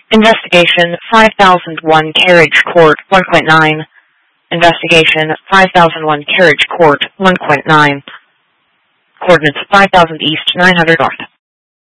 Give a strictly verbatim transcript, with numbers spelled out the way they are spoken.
Investigation five thousand one Carriage Court one point nine. Investigation five thousand one Carriage Court one point nine. Coordinates five thousand East, nine hundred North.